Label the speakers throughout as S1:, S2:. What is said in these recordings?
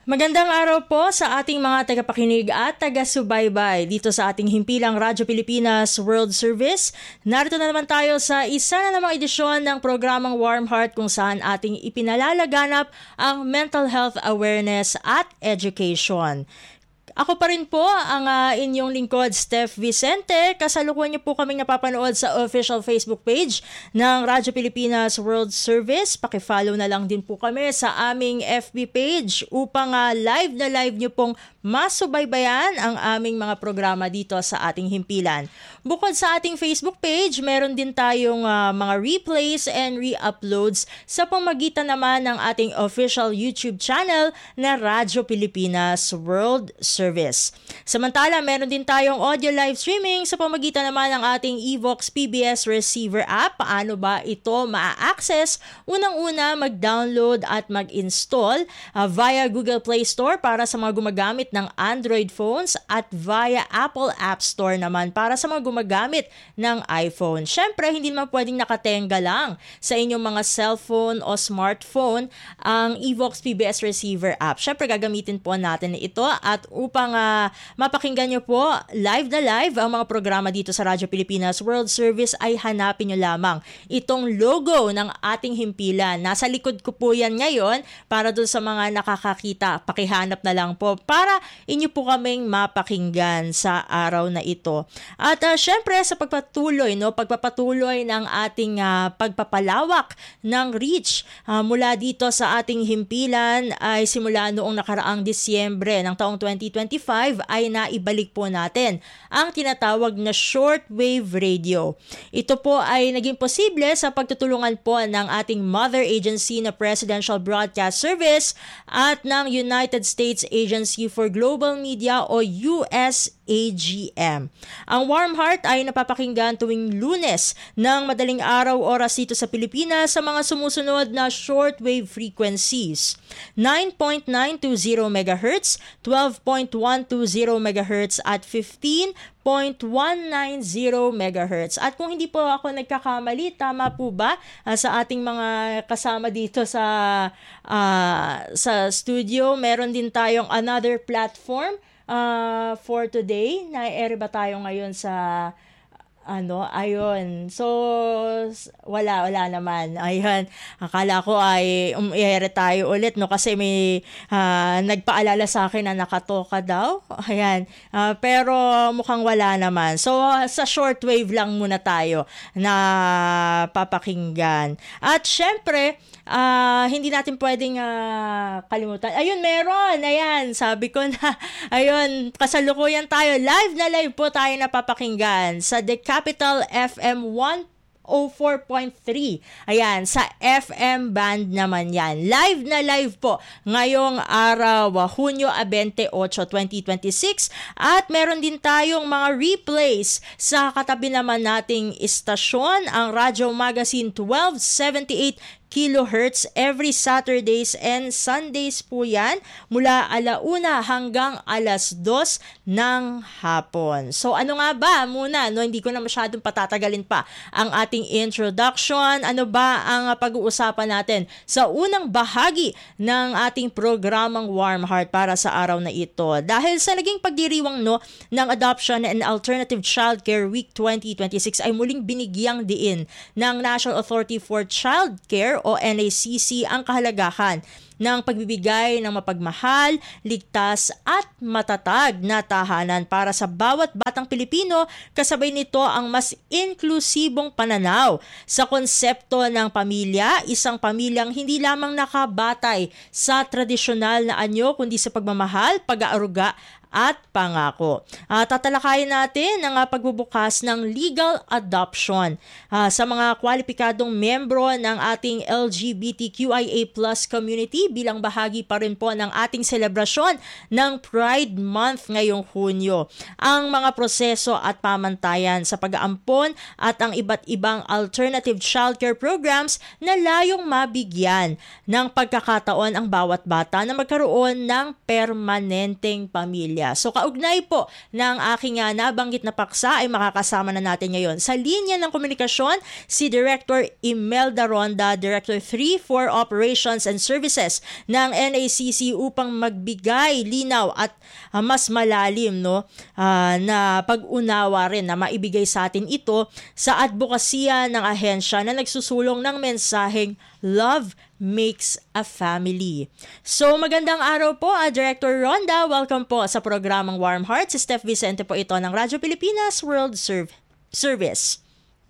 S1: Magandang araw po sa ating mga tagapakinig at taga-subaybay dito sa ating himpilang Radyo Pilipinas World Service. Narito na naman tayo sa isa na namang edisyon ng programang Warm Heart kung saan ating ipinalalaganap ang mental health awareness at education. Ako pa rin po ang inyong lingkod, Steph Vicente. Kasalukuyan niyo po kaming napapanood sa official Facebook page ng Radyo Pilipinas World Service. Pakifollow na lang din po kami sa aming FB page upang live na live niyo pong masubaybayan ang aming mga programa dito sa ating himpilan. Bukod sa ating Facebook page, meron din tayong mga replays and re-uploads sa pamamagitan naman ng ating official YouTube channel na Radyo Pilipinas World Service. Samantala, meron din tayong audio live streaming sa pamamagitan naman ng ating Evox PBS receiver app. Paano ba ito ma-access? Unang-una, mag-download at mag-install via Google Play Store para sa mga gumagamit ng Android phones at via Apple App Store naman para sa mga gumagamit ng iPhone. Syempre, hindi naman pwedeng nakatenga lang sa inyong mga cellphone o smartphone ang Evox PBS receiver app. Syempre, gagamitin po natin ito at upang mapakinggan nyo po live na live ang mga programa dito sa Radyo Pilipinas World Service ay hanapin nyo lamang itong logo ng ating himpilan. Nasa likod ko po yan ngayon para doon sa mga nakakakita. Pakihanap na lang po para inyo po kaming mapakinggan sa araw na ito. At syempre sa pagpapatuloy ng ating pagpapalawak ng reach mula dito sa ating himpilan ay simula noong nakaraang Disyembre ng taong 2025 ay naibalik po natin ang tinatawag na shortwave radio. Ito po ay naging posible sa pagtutulungan po ng ating mother agency na Presidential Broadcast Service at ng United States Agency for Global Media o USAGM. Ang Warm Heart ay napapakinggan tuwing Lunes ng madaling araw oras dito sa Pilipinas sa mga sumusunod na shortwave frequencies: 9.920 MHz, 12.120 MHz at 15.190 MHz. At kung hindi po ako nagkakamali, tama po ba sa ating mga kasama dito sa studio, meron din tayong another platform for today. Na-air ba tayo ngayon sa ayun. So, wala naman. Ayun. Akala ko ay i-air tayo ulit, no? Kasi may nagpaalala sa akin na nakatoka daw. Ayan. Pero mukhang wala naman. So, sa shortwave lang muna tayo na papakinggan. At syempre, hindi natin pwedeng kalimutan. Ayun, meron. Ayan, sabi ko na. Ayun, kasalukuyan tayo. Live na live po tayo napapakinggan sa The Capital FM 104.3. Ayan, sa FM band naman yan. Live na live po ngayong araw, Hunyo 28, 2026. At meron din tayong mga replays sa katabi naman nating istasyon, ang Radyo Magazine 1278 kilohertz every Saturdays and Sundays po yan mula 1:00 hanggang 2:00 ng hapon. So ano nga ba muna, no, hindi ko na masyadong patatagalin pa ang ating introduction. Ano ba ang pag-uusapan natin sa unang bahagi ng ating programang Warm Heart para sa araw na ito? Dahil sa naging pagdiriwang ng Adoption and Alternative Childcare Week 2026 ay muling binigyang diin ng National Authority for Child Care o NACC ang kahalagahan ng pagbibigay ng mapagmahal, ligtas at matatag na tahanan para sa bawat batang Pilipino, kasabay nito ang mas inklusibong pananaw sa konsepto ng pamilya, isang pamilyang hindi lamang nakabatay sa tradisyonal na anyo kundi sa pagmamahal, pag-aaruga at pangako. Tatalakayin natin ang pagbubukas ng legal adoption sa mga kwalipikadong membro ng ating LGBTQIA+ community bilang bahagi pa rin po ng ating selebrasyon ng Pride Month ngayong Hunyo. Ang mga proseso at pamantayan sa pag-aampon at ang iba't ibang alternative childcare programs na layong mabigyan ng pagkakataon ang bawat bata na magkaroon ng permanenteng pamilya. So kaugnay po ng aking nabanggit na paksa ay makakasama na natin ngayon sa linya ng komunikasyon si Director Imelda Ronda, Director 3 for Operations and Services ng NACC upang magbigay linaw at mas malalim na pag-unawa rin na maibigay sa atin ito sa advokasya ng ahensya na nagsusulong ng mensaheng Love Makes a Family. So magandang araw po, Director Rhonda. Welcome po sa programang Warm Heart. Si Steph Vicente po ito ng Radyo Pilipinas World Service.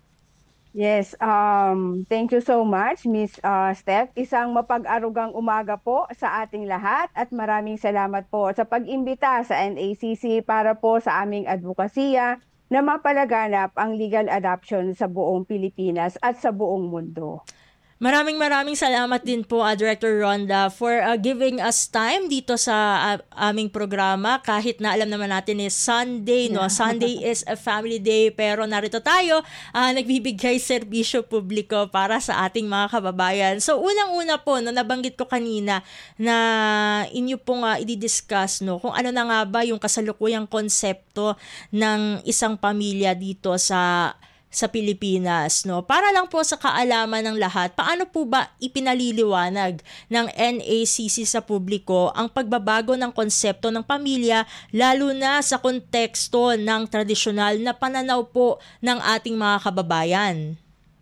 S2: Yes, thank you so much, Miss Steph. Isang mapag-arugang umaga po sa ating lahat at maraming salamat po sa pag-imbita sa NACC para po sa aming advokasya na mapalaganap ang legal adoption sa buong Pilipinas at sa buong mundo.
S1: Maraming salamat din po, Director Rhonda, for giving us time dito sa aming programa kahit na alam naman natin is Sunday, no? Sunday is a family day, pero narito tayo nagbibigay serbisyo publiko para sa ating mga kababayan. So unang-una po, nabanggit ko kanina na inyo pong i-discuss kung ano na nga ba yung kasalukuyang konsepto ng isang pamilya dito sa Pilipinas, Para lang po sa kaalaman ng lahat, paano po ba ipinaliliwanag ng NACC sa publiko ang pagbabago ng konsepto ng pamilya lalo na sa konteksto ng tradisyonal na pananaw po ng ating mga kababayan?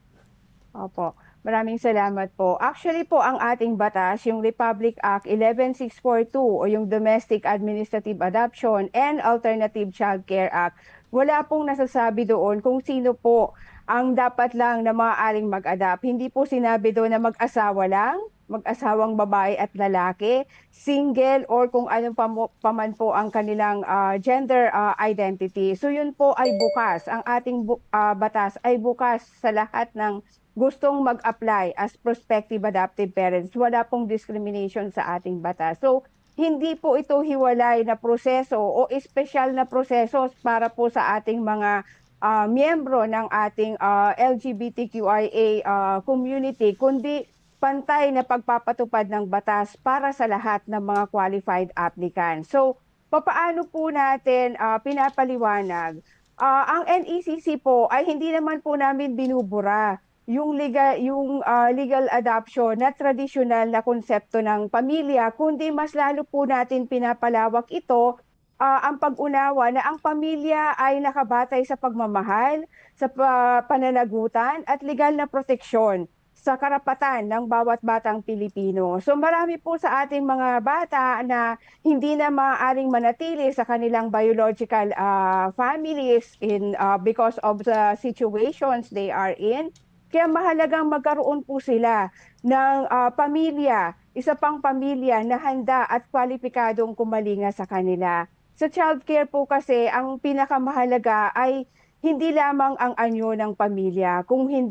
S2: Opo. Maraming salamat po. Actually po, ang ating batas, yung Republic Act 11642 o yung Domestic Administrative Adoption and Alternative Child Care Act, wala pong nasasabi doon kung sino po ang dapat lang na maaaring mag-adopt. Hindi po sinabi doon na mag-asawa lang, mag-asawang babae at lalaki, single, or kung ano pa man po ang kanilang gender identity. So yun po ay bukas. Ang ating batas ay bukas sa lahat ng gustong mag-apply as prospective adoptive parents. Wala pong discrimination sa ating batas. So hindi po ito hiwalay na proseso o espesyal na proseso para po sa ating mga miyembro ng ating LGBTQIA community, kundi pantay na pagpapatupad ng batas para sa lahat ng mga qualified applicants. So, papaano po natin pinapaliwanag? Ang NACC po ay hindi naman po namin binubura yung legal adoption na tradisyonal na konsepto ng pamilya, kundi mas lalo po natin pinapalawak ito ang pag-unawa na ang pamilya ay nakabatay sa pagmamahal, sa pananagutan at legal na proteksyon sa karapatan ng bawat batang Pilipino. So marami po sa ating mga bata na hindi na maaaring manatili sa kanilang biological families because of the situations they are in. Kaya mahalagang magkaroon po sila ng pamilya, isa pang pamilya na handa at kwalipikadong kumalinga sa kanila. Sa childcare po kasi, ang pinakamahalaga ay hindi lamang ang anyo ng pamilya,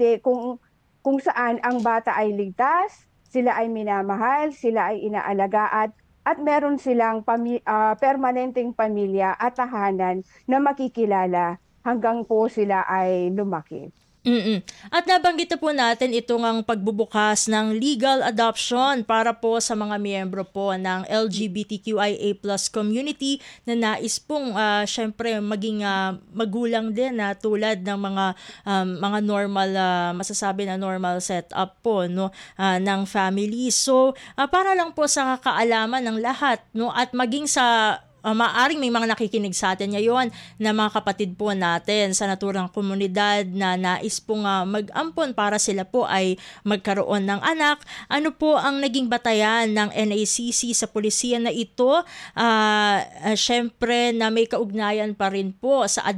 S2: kung saan ang bata ay ligtas, sila ay minamahal, sila ay inaalagaan, at meron silang permanenteng pamilya at tahanan na makikilala hanggang po sila ay lumaki.
S1: At nabanggit na po natin itong ang pagbubukas ng legal adoption para po sa mga miyembro po ng LGBTQIA+ community na nais pong syempre maging magulang din na tulad ng mga normal masasabi na normal setup po ng family. So para lang po sa kaalaman ng lahat at maging sa maaring may mga nakikinig sa atin ngayon na mga kapatid po natin sa naturang komunidad na nais pong mag-ampon para sila po ay magkaroon ng anak. Ano po ang naging batayan ng NACC sa pulisiya na ito? Syempre na may kaugnayan pa rin po sa